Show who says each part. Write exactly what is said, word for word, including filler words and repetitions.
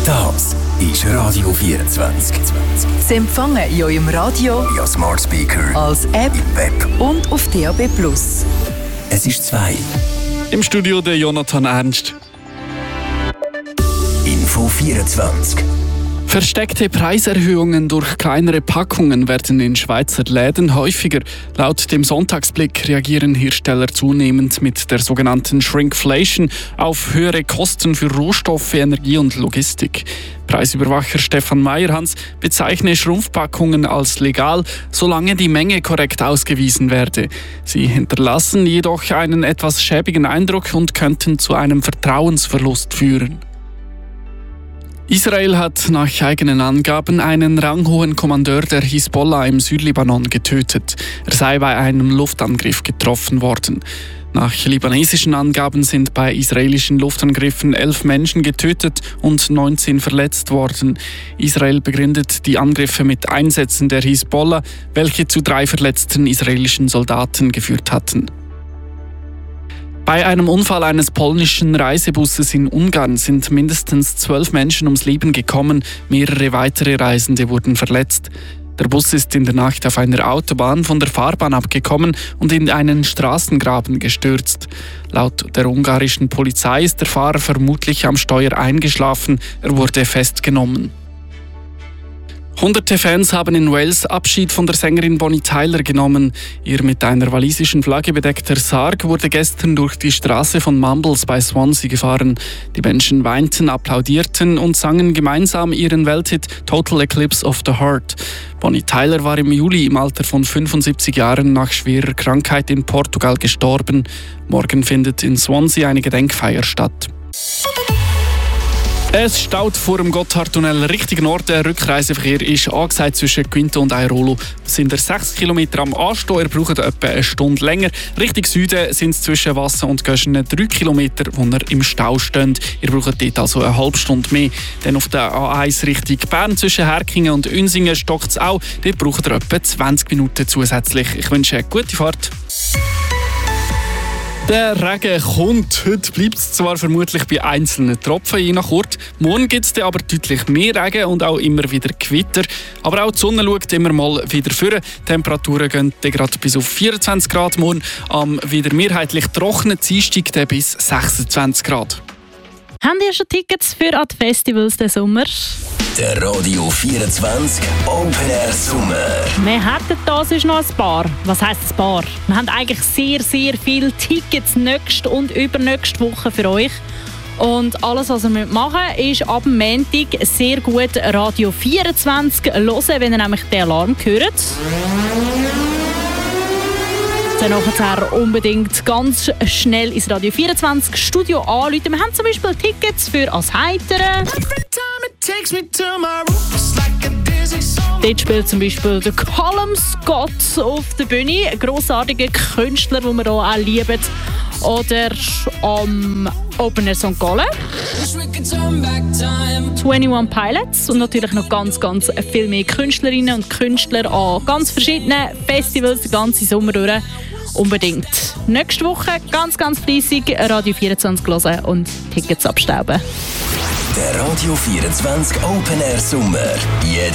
Speaker 1: Das ist Radio vierundzwanzig.
Speaker 2: Sie empfangen in eurem Radio,
Speaker 1: via Smart Speaker,
Speaker 2: als App
Speaker 1: im Web
Speaker 2: und auf D A B plus.
Speaker 1: Es ist zwei.
Speaker 3: Im Studio der Jonathan Ernst.
Speaker 1: Info vierundzwanzig.
Speaker 3: Versteckte Preiserhöhungen durch kleinere Packungen werden in Schweizer Läden häufiger. Laut dem Sonntagsblick reagieren Hersteller zunehmend mit der sogenannten Shrinkflation auf höhere Kosten für Rohstoffe, Energie und Logistik. Preisüberwacher Stefan Meyerhans bezeichne Schrumpfpackungen als legal, solange die Menge korrekt ausgewiesen werde. Sie hinterlassen jedoch einen etwas schäbigen Eindruck und könnten zu einem Vertrauensverlust führen. Israel hat nach eigenen Angaben einen ranghohen Kommandeur der Hisbollah im Südlibanon getötet. Er sei bei einem Luftangriff getroffen worden. Nach libanesischen Angaben sind bei israelischen Luftangriffen elf Menschen getötet und neunzehn verletzt worden. Israel begründet die Angriffe mit Einsätzen der Hisbollah, welche zu drei verletzten israelischen Soldaten geführt hatten. Bei einem Unfall eines polnischen Reisebusses in Ungarn sind mindestens zwölf Menschen ums Leben gekommen, mehrere weitere Reisende wurden verletzt. Der Bus ist in der Nacht auf einer Autobahn von der Fahrbahn abgekommen und in einen Straßengraben gestürzt. Laut der ungarischen Polizei ist der Fahrer vermutlich am Steuer eingeschlafen, er wurde festgenommen. Hunderte Fans haben in Wales Abschied von der Sängerin Bonnie Tyler genommen. Ihr mit einer walisischen Flagge bedeckter Sarg wurde gestern durch die Straße von Mumbles bei Swansea gefahren. Die Menschen weinten, applaudierten und sangen gemeinsam ihren Welthit Total Eclipse of the Heart. Bonnie Tyler war im Juli im Alter von fünfundsiebzig Jahren nach schwerer Krankheit in Portugal gestorben. Morgen findet in Swansea eine Gedenkfeier statt. Es staut vor dem Gotthardtunnel Richtung Norden. Rückreiseverkehr ist angesagt zwischen Quinto und Airolo. Sind ihr sechs Kilometer am Anstehen, ihr braucht etwa eine Stunde länger. Richtung Süden sind es zwischen Wasser und Göschenen drei Kilometer, wo ihr im Stau steht. Ihr braucht dort also eine halbe Stunde mehr. Dann auf der A eins Richtung Bern zwischen Herkingen und Unsingen stockt es auch. Dort braucht ihr etwa zwanzig Minuten zusätzlich. Ich wünsche eine gute Fahrt. Der Regen kommt. Heute bleibt es zwar vermutlich bei einzelnen Tropfen, je nach Ort. Morgen gibt es aber deutlich mehr Regen und auch immer wieder Gewitter. Aber auch die Sonne schaut immer mal wieder vor. Die Temperaturen gehen gerade bis auf vierundzwanzig Grad morgen. Am wieder mehrheitlich trockenen Dienstag dann bis sechsundzwanzig Grad.
Speaker 4: Habt ihr schon Tickets für an die Festivals diesen Sommer?
Speaker 1: Der Radio vierundzwanzig Open Air Sommer.
Speaker 4: Wir hätten da sonst noch ein paar. Was heisst ein paar? Wir haben eigentlich sehr, sehr viele Tickets nächste und übernächste Woche für euch. Und alles, was ihr machen müsst, ist ab dem Montag sehr gut Radio vierundzwanzig hören, wenn ihr nämlich den Alarm hört. Dann nachher unbedingt ganz schnell ins Radio vierundzwanzig Studio anrufen. Wir haben zum Beispiel Tickets für «Als Heitere». Dort spielt zum Beispiel der Callum Scott auf der Bühne, ein grossartiger Künstler, den wir hier auch lieben. Oder am Open Air Sankt Gallen. einundzwanzig Pilots und natürlich noch ganz, ganz viel mehr Künstlerinnen und Künstler an ganz verschiedenen Festivals den ganzen Sommer durch. Unbedingt nächste Woche ganz, ganz fleissig Radio vierundzwanzig hören und Tickets abstauben.
Speaker 1: Der Radio vierundzwanzig Open Air Sommer. Jeden